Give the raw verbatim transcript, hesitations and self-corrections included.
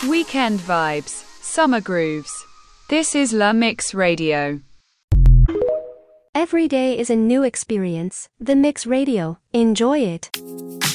Weekend vibes, summer grooves. This is La Mix Radio. Every day is a new experience. The Mix Radio. Enjoy it.